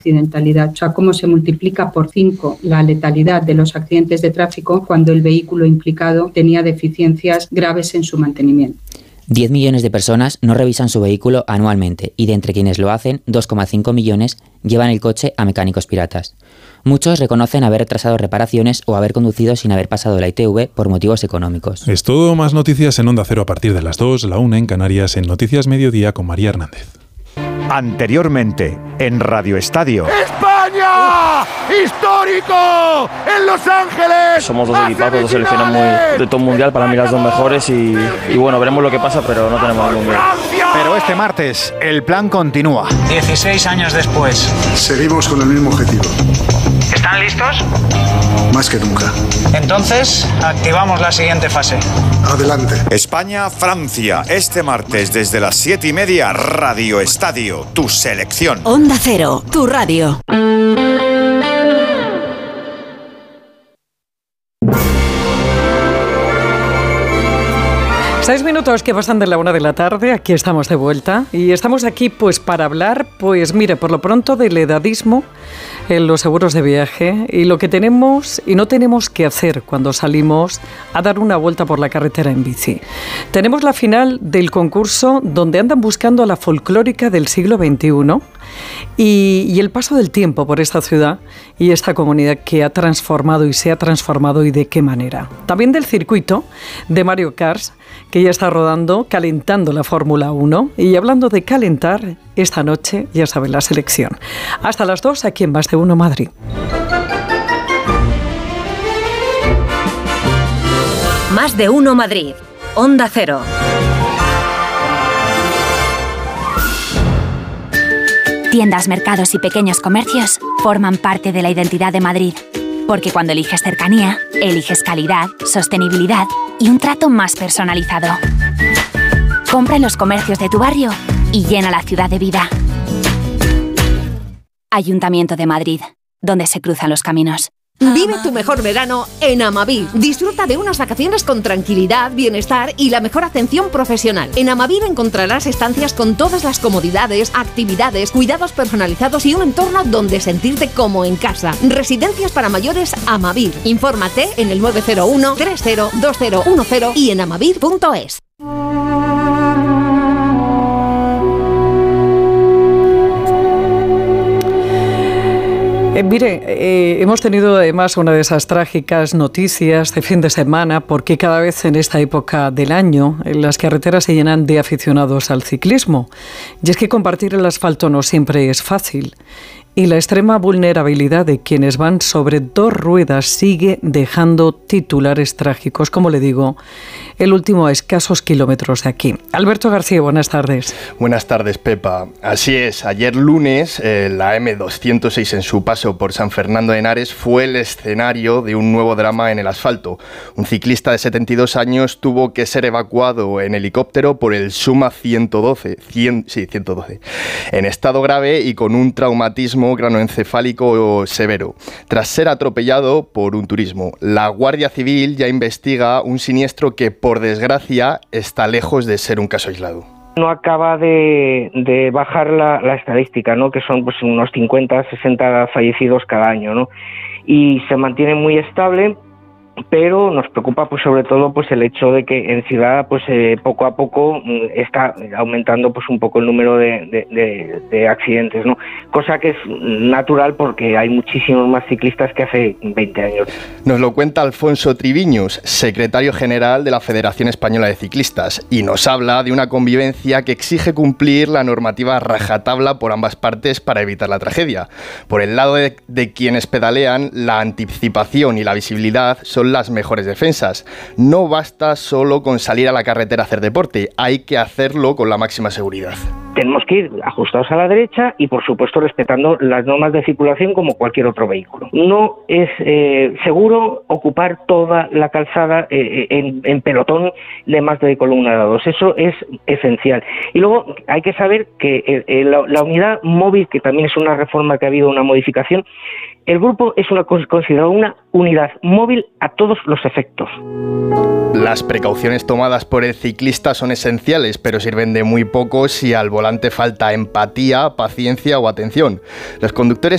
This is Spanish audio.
accidentalidad, o sea, cómo se multiplica por 5 la letalidad de los accidentes de tráfico cuando el vehículo implicado tenía deficiencias graves en su mantenimiento. 10 millones de personas no revisan su vehículo anualmente y de entre quienes lo hacen, 2,5 millones llevan el coche a mecánicos piratas. Muchos reconocen haber retrasado reparaciones o haber conducido sin haber pasado la ITV por motivos económicos. Es todo, más noticias en Onda Cero a partir de las 2, la 1 en Canarias, en Noticias Mediodía con María Hernández. Anteriormente, en Radio Estadio. ¡España! ¡Histórico! ¡En Los Ángeles! Somos dos equipazos, dos selecciones muy de top mundial, para mí las dos mejores y bueno, veremos lo que pasa, pero no tenemos ningún miedo. Pero este martes, el plan continúa. 16 años después. Seguimos con el mismo objetivo. ¿Están listos? Más que nunca. Entonces, activamos la siguiente fase. Adelante. España-Francia, este martes desde las 7:30, Radio Estadio, tu selección. Onda Cero, tu radio. Seis minutos que pasan de la 1 de la tarde, aquí estamos de vuelta y estamos aquí pues para hablar, pues mire, por lo pronto del edadismo en los seguros de viaje y lo que tenemos y no tenemos que hacer cuando salimos a dar una vuelta por la carretera en bici. Tenemos la final del concurso donde andan buscando a la folclórica del siglo XXI y el paso del tiempo por esta ciudad y esta comunidad que ha transformado y se ha transformado y de qué manera. También del circuito de Mario Kart, que ya está rodando, calentando la Fórmula 1. Y hablando de calentar, esta noche, ya saben, la selección. Hasta las 2, aquí en Más de Uno Madrid. Más de Uno Madrid. Onda Cero. Tiendas, mercados y pequeños comercios forman parte de la identidad de Madrid. Porque cuando eliges cercanía, eliges calidad, sostenibilidad y un trato más personalizado. Compra en los comercios de tu barrio y llena la ciudad de vida. Ayuntamiento de Madrid, donde se cruzan los caminos. Vive tu mejor verano en Amavir. Disfruta de unas vacaciones con tranquilidad, bienestar y la mejor atención profesional. En Amavir encontrarás estancias con todas las comodidades, actividades, cuidados personalizados y un entorno donde sentirte como en casa. Residencias para mayores Amavir. Infórmate en el 901 302010 y en amavir.es. Hemos tenido además una de esas trágicas noticias de fin de semana porque cada vez en esta época del año las carreteras se llenan de aficionados al ciclismo. Y es que compartir el asfalto no siempre es fácil. Y la extrema vulnerabilidad de quienes van sobre dos ruedas sigue dejando titulares trágicos, como le digo, el último a escasos kilómetros de aquí. Alberto García, buenas tardes. Buenas tardes, Pepa. Así es, ayer lunes la M206 en su paso por San Fernando de Henares fue el escenario de un nuevo drama en el asfalto. Un ciclista de 72 años tuvo que ser evacuado en helicóptero por el Suma 112, en estado grave y con un traumatismo cranoencefálico severo, tras ser atropellado por un turismo. La Guardia Civil ya investiga un siniestro que, por desgracia, está lejos de ser un caso aislado. No acaba de bajar la estadística, ¿no? Que son pues unos 50, 60 fallecidos cada año, ¿no? Y se mantiene muy estable, pero nos preocupa pues sobre todo pues el hecho de que en ciudad pues poco a poco está aumentando pues un poco el número de accidentes, ¿no? Cosa que es natural porque hay muchísimos más ciclistas que hace 20 años. Nos lo cuenta Alfonso Triviños, secretario general de la Federación Española de Ciclistas, y nos habla de una convivencia que exige cumplir la normativa rajatabla por ambas partes para evitar la tragedia. Por el lado de quienes pedalean, la anticipación y la visibilidad son las mejores defensas. No basta solo con salir a la carretera a hacer deporte, hay que hacerlo con la máxima seguridad. Tenemos que ir ajustados a la derecha y, por supuesto, respetando las normas de circulación como cualquier otro vehículo. No es seguro ocupar toda la calzada en pelotón de más de columna de dos. Eso es esencial. Y luego hay que saber que la unidad móvil, que también es una reforma que ha habido, una modificación, el grupo es considerado una unidad móvil a todos los efectos. Las precauciones tomadas por el ciclista son esenciales, pero sirven de muy poco si al volante falta empatía, paciencia o atención. Los conductores